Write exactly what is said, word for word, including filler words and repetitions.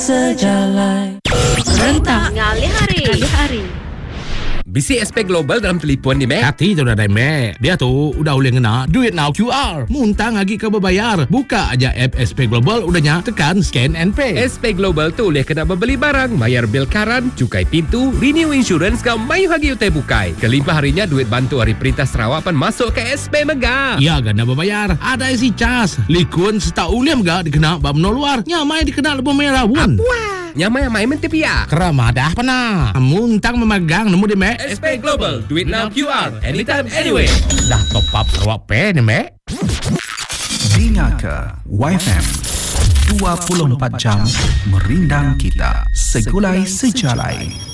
sejalai. Rentak ngalih hari. Ngalih hari. Bisi S P Global dalam telefon ni, Mek. Hati tu dah dah, Mek. Dia tu udah boleh ngena duit now Q R. Muntang lagi kau berbayar. Buka aja app S P Global, udahnya tekan scan and pay. S P Global tu boleh kena membeli barang, bayar bil karan, cukai pintu, renew insurance kau mayu hagi utai bukai. Kelimpah harinya duit bantu hari Perintah Sarawak pan masuk ke S P Mega. Ya, gana berbayar. Ada isi cas. Likun seta uliam gak dikena bab no luar. Nyamai dikena lebu merah pun. Apa? Nyamai amai mentepia. Keramadah pernah. Muntang memegang nemu di, Mek. S P Global, duit now Q R, anytime, anyway. Dah top up Sarawak Pay ni, Mek. Dengarkan Y F M dua puluh empat jam merindang kita segulai sejalai.